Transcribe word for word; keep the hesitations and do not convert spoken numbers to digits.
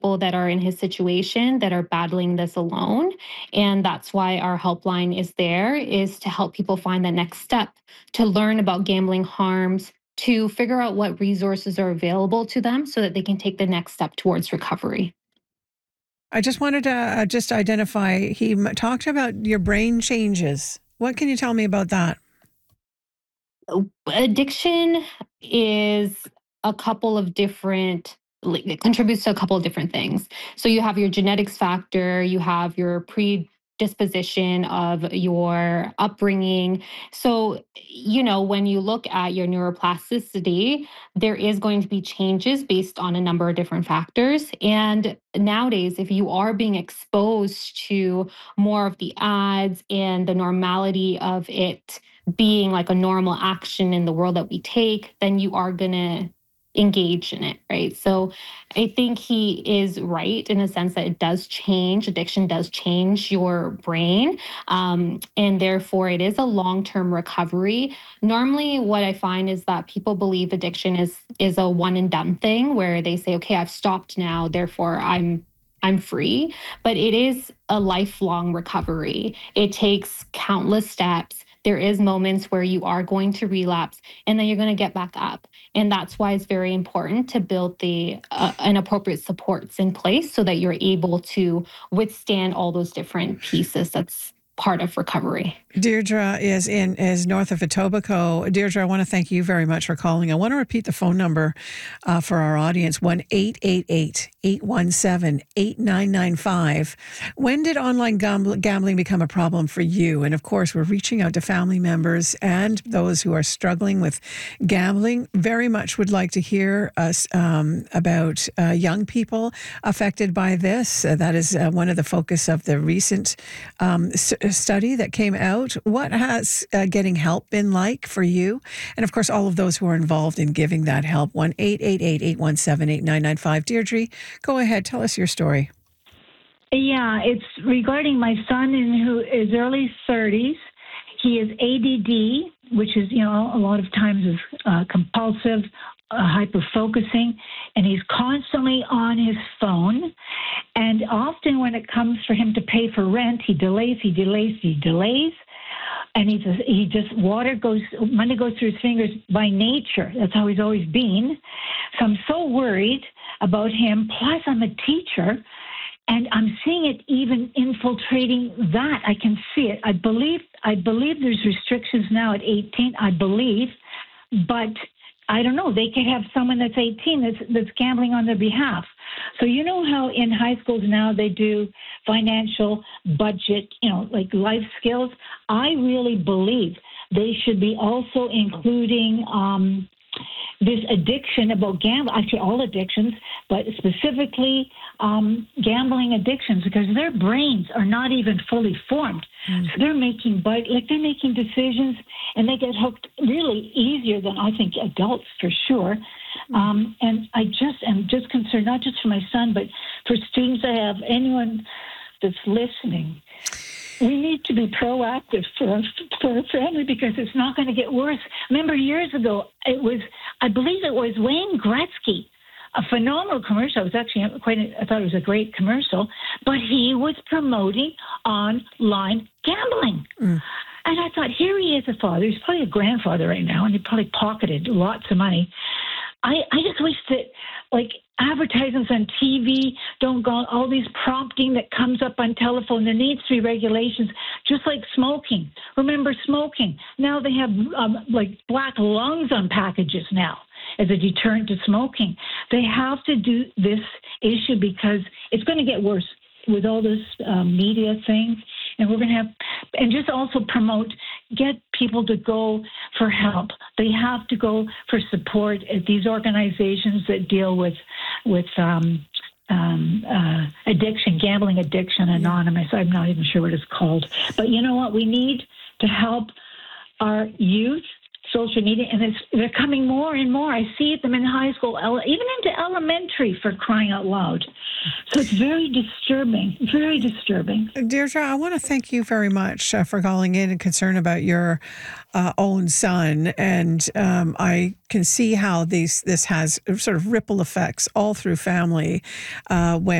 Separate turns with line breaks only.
people that are in his situation that are battling this alone. And that's why our helpline is there, is to help people find the next step, to learn about gambling harms, to figure out what resources are available to them so that they can take the next step towards recovery.
I just wanted to uh, just identify, he m- talked about your brain changes. What can you tell me about that?
Addiction is a couple of different like, it contributes to a couple of different things. So you have your genetics factor, you have your predisposition of your upbringing. So, you know, when you look at your neuroplasticity, there is going to be changes based on a number of different factors. And nowadays, if you are being exposed to more of the ads and the normality of it being like a normal action in the world that we take, then you are going to engage in it, right? So I think he is right in a sense that it does change, addiction does change your brain. Um, and therefore, it is a long term recovery. Normally, what I find is that people believe addiction is, is a one and done thing where they say, okay, I've stopped now, therefore I'm I'm free, but it is a lifelong recovery. It takes countless steps. There is moments where you are going to relapse and then you're going to get back up. And that's why it's very important to build the uh, an appropriate supports in place so that you're able to withstand all those different pieces. That's part of recovery.
Deirdre is in is north of Etobicoke. Deirdre, I want to thank you very much for calling. I want to repeat the phone number uh, for our audience: one eight eight eight, eight one seven, eight nine nine five. When did online gam- gambling become a problem for you? And of course, we're reaching out to family members and those who are struggling with gambling. Very much would like to hear us um, about uh, young people affected by this. Uh, that is uh, one of the focus of the recent um, s- study that came out. What has uh, getting help been like for you? And of course, all of those who are involved in giving that help. one eight eight eight, eight one seven, eight nine nine five. Deirdre, go ahead. Tell us your story.
Yeah, it's regarding my son in who is early thirties. He is A D D, which is, you know, a lot of times is uh, compulsive, uh, hyper-focusing, and he's constantly on his phone. And often when it comes for him to pay for rent, he delays, he delays, he delays. And he just, he just, water goes, money goes through his fingers by nature. That's how he's always been. So I'm so worried about him. Plus, I'm a teacher, and I'm seeing it even infiltrating that. I can see it. I believe, I believe there's restrictions now at eighteen, I believe, but I don't know. They could have someone that's eighteen that's, that's gambling on their behalf. So you know how in high schools now they do financial budget, you know, like life skills? I really believe they should be also including um, this addiction about gambling, actually all addictions, but specifically um, gambling addictions, because their brains are not even fully formed. Mm. So they're making, like they're making decisions, and they get hooked really easier than I think adults for sure. Mm. Um, and I just am just concerned, not just for my son, but for students I have, anyone that's listening. We need to be proactive for our, for our family, because it's not going to get worse. Remember years ago, it was, I believe it was Wayne Gretzky, a phenomenal commercial. It was actually quite, a, I thought it was a great commercial, but he was promoting online gambling. Mm. And I thought, here he is, a father. He's probably a grandfather right now, and he probably pocketed lots of money. I, I just wish that, like, advertisements on T V don't go, all these prompting that comes up on telephone. There needs to be regulations, just like smoking. Remember smoking? Now they have um, like black lungs on packages now as a deterrent to smoking. They have to do this issue because it's going to get worse with all this um, media thing. And we're going to have, and just also promote, get people to go for help. They have to go for support at these organizations that deal with, with um, um, uh, addiction, gambling addiction anonymous. I'm not even sure what it's called. But you know what? We need to help our youth social media, and it's they're coming more and more. I see them in high school, even into elementary, for crying out loud. So it's very disturbing, very disturbing.
Deirdre, I want to thank you very much uh, for calling in and concern about your uh, own son. And um, I can see how these this has sort of ripple effects all through family uh, when